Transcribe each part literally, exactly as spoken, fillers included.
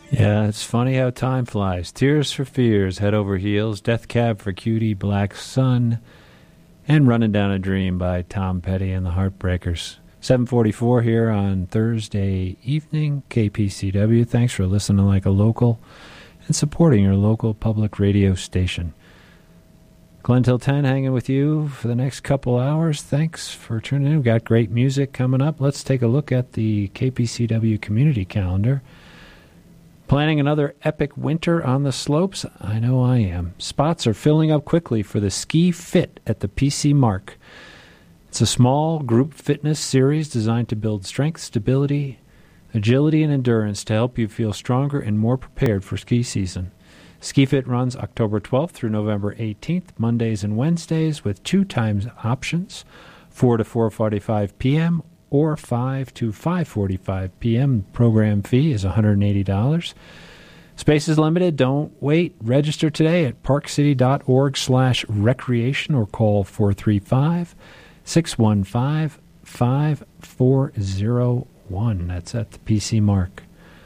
Yeah, it's funny how time flies. Tears for Fears, Head Over Heels, Death Cab for Cutie, Black Sun, and Running Down a Dream by Tom Petty and the Heartbreakers. seven forty-four here on Thursday evening, K P C W. Thanks for listening like a local and supporting your local public radio station. Glenn till ten hanging with you for the next couple hours. Thanks for tuning in. We've got great music coming up. Let's take a look at the K P C W community calendar. Planning another epic winter on the slopes? I know I am. Spots are filling up quickly for the Ski Fit at the P C Mark. It's a small group fitness series designed to build strength, stability, agility, and endurance to help you feel stronger and more prepared for ski season. Ski Fit runs October twelfth through November eighteenth, Mondays and Wednesdays, with two times options, four to four forty-five p.m. or five to five forty-five p.m. Program fee is one hundred eighty dollars. Space is limited. Don't wait. Register today at parkcity.org slash recreation or call four three five, six one five, five four zero one. That's at the P C Mark.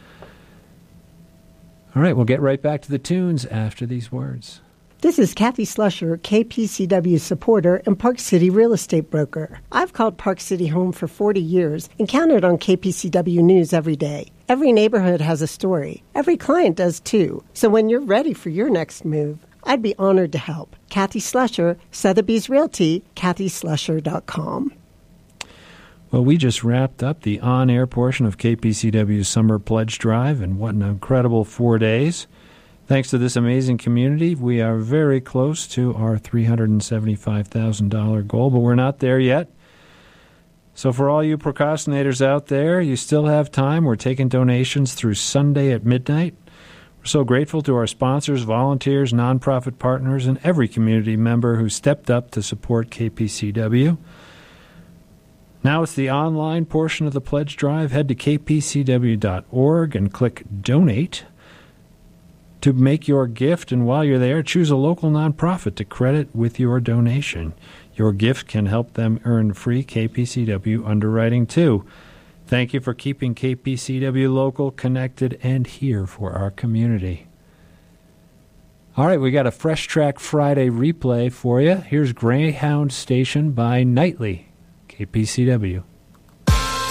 All right, we'll get right back to the tunes after these words. This is Kathy Slusher, K P C W supporter and Park City real estate broker. I've called Park City home for forty years and counted on K P C W News every day. Every neighborhood has a story. Every client does too. So when you're ready for your next move, I'd be honored to help. Kathy Slusher, Sotheby's Realty, kathy slusher dot com. Well, we just wrapped up the on-air portion of K P C W's Summer Pledge Drive, and what an incredible four days. Thanks to this amazing community, we are very close to our three hundred seventy-five thousand dollars goal, but we're not there yet. So for all you procrastinators out there, you still have time. We're taking donations through Sunday at midnight. We're so grateful to our sponsors, volunteers, nonprofit partners, and every community member who stepped up to support K P C W. Now it's the online portion of the pledge drive. Head to k p c w dot org and click Donate to make your gift, and while you're there, choose a local nonprofit to credit with your donation. Your gift can help them earn free K P C W underwriting, too. Thank you for keeping K P C W local, connected, and here for our community. All right, we got a Fresh Track Friday replay for you. Here's Greyhound Station by Knightley, K P C W.